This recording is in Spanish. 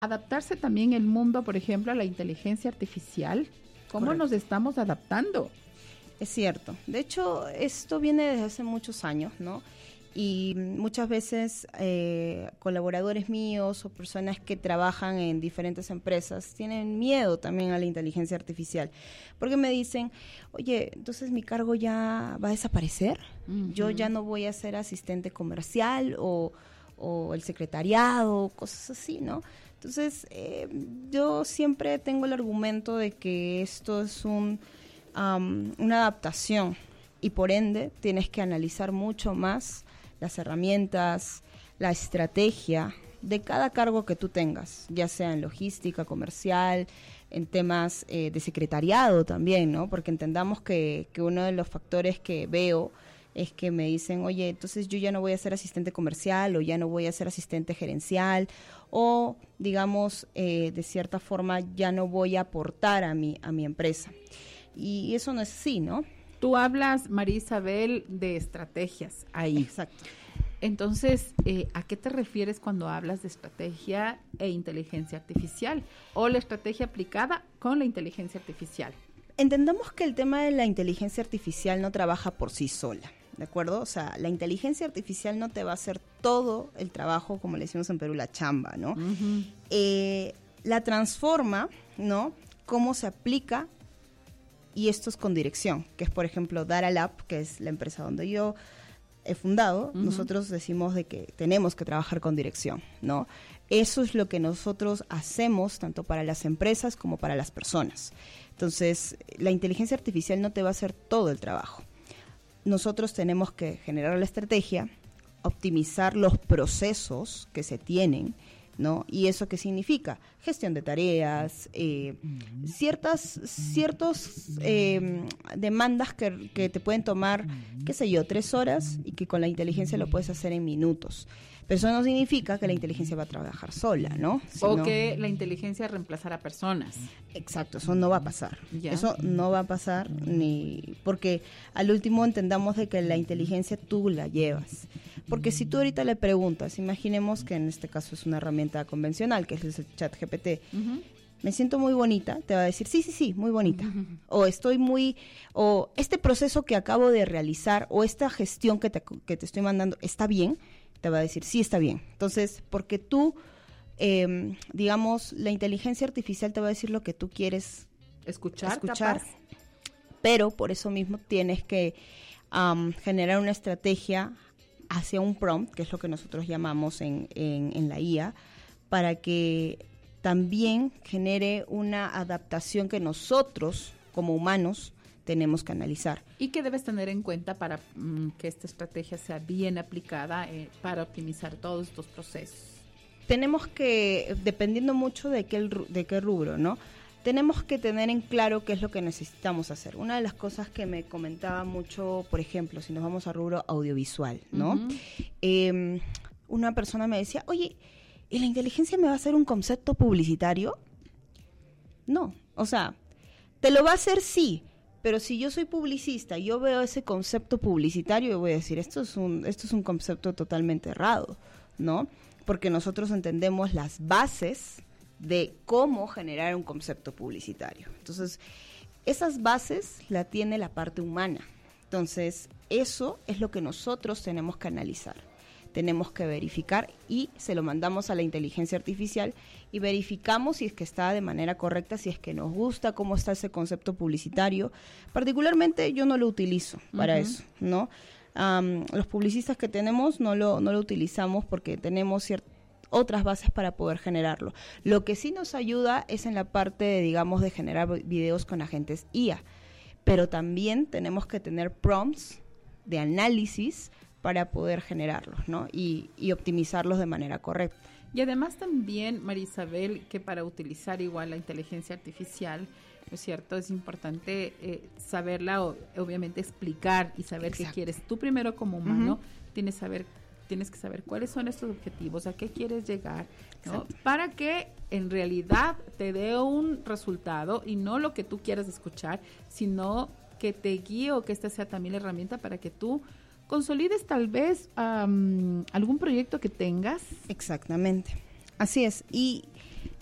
Adaptarse también el mundo, por ejemplo, a la inteligencia artificial. ¿Cómo Correcto. nos estamos adaptando? Es cierto. De hecho, esto viene desde hace muchos años, ¿no? Y muchas veces colaboradores míos o personas que trabajan en diferentes empresas tienen miedo también a la inteligencia artificial, porque me dicen, oye, entonces mi cargo ya va a desaparecer, yo ya no voy a ser asistente comercial o el secretariado, cosas así, ¿no? Entonces, yo siempre tengo el argumento de que esto es una adaptación y por ende tienes que analizar mucho más las herramientas, la estrategia de cada cargo que tú tengas, ya sea en logística, comercial, en temas de secretariado también, ¿no? Porque entendamos que uno de los factores que veo es que me dicen, oye, entonces yo ya no voy a ser asistente comercial o ya no voy a ser asistente gerencial o, digamos, de cierta forma ya no voy a aportar a mi empresa. Y eso no es así, ¿no? Tú hablas, María Isabel, de estrategias ahí. Exacto. Entonces, ¿a qué te refieres cuando hablas de estrategia e inteligencia artificial? ¿O la estrategia aplicada con la inteligencia artificial? Entendamos que el tema de la inteligencia artificial no trabaja por sí sola, ¿de acuerdo? O sea, la inteligencia artificial no te va a hacer todo el trabajo, como le decimos en Perú, la chamba, ¿no? La transforma, ¿no? Cómo se aplica. Y esto es con dirección, que es, por ejemplo, Daralab, que es la empresa donde yo he fundado. Nosotros decimos de que tenemos que trabajar con dirección, ¿no? Eso es lo que nosotros hacemos tanto para las empresas como para las personas. Entonces, la inteligencia artificial no te va a hacer todo el trabajo. Nosotros tenemos que generar la estrategia, optimizar los procesos que se tienen, ¿no? ¿Y eso qué significa? Gestión de tareas, ciertos demandas que te pueden tomar, qué sé yo, 3 horas y que con la inteligencia lo puedes hacer en minutos. Pero eso no significa que la inteligencia va a trabajar sola, ¿no? O que la inteligencia reemplazará personas. Exacto, eso no va a pasar. Ya. Eso no va a pasar ni porque al último entendamos de que la inteligencia tú la llevas. Porque si tú ahorita le preguntas, imaginemos que en este caso es una herramienta convencional, que es el ChatGPT, me siento muy bonita, te va a decir, sí, muy bonita. O o este proceso que acabo de realizar, o esta gestión que te estoy mandando, ¿está bien? Te va a decir, sí, está bien. Entonces, porque tú, digamos, la inteligencia artificial te va a decir lo que tú quieres Escuchar. Capaz. Pero por eso mismo tienes que generar una estrategia hacia un prompt, que es lo que nosotros llamamos en la IA, para que también genere una adaptación que nosotros, como humanos, tenemos que analizar. ¿Y qué debes tener en cuenta para que esta estrategia sea bien aplicada para optimizar todos estos procesos? Tenemos que, dependiendo mucho de qué rubro, ¿no? Tenemos que tener en claro qué es lo que necesitamos hacer. Una de las cosas que me comentaba mucho, por ejemplo, si nos vamos a rubro audiovisual, ¿no? Una persona me decía, oye, ¿y la inteligencia me va a hacer un concepto publicitario? No, o sea, te lo va a hacer sí, pero si yo soy publicista y yo veo ese concepto publicitario, yo voy a decir, esto es un concepto totalmente errado, ¿no? Porque nosotros entendemos las bases de cómo generar un concepto publicitario. Entonces, esas bases la tiene la parte humana. Entonces, eso es lo que nosotros tenemos que analizar. Tenemos que verificar y se lo mandamos a la inteligencia artificial y verificamos si es que está de manera correcta, si es que nos gusta cómo está ese concepto publicitario. Particularmente yo no lo utilizo para eso, ¿no? Los publicistas que tenemos no lo utilizamos porque tenemos otras bases para poder generarlo. Lo que sí nos ayuda es en la parte de, digamos, de generar videos con agentes IA, pero también tenemos que tener prompts de análisis para poder generarlos, ¿no? Y optimizarlos de manera correcta. Y además también, María Isabel, que para utilizar igual la inteligencia artificial, ¿no es cierto? Es importante saberla, obviamente explicar y saber qué quieres. Tú primero como humano tienes que saber cuáles son estos objetivos, a qué quieres llegar, ¿no? Para que en realidad te dé un resultado y no lo que tú quieras escuchar, sino que te guíe o que esta sea también la herramienta para que tú consolides tal vez algún proyecto que tengas. Exactamente. Así es. Y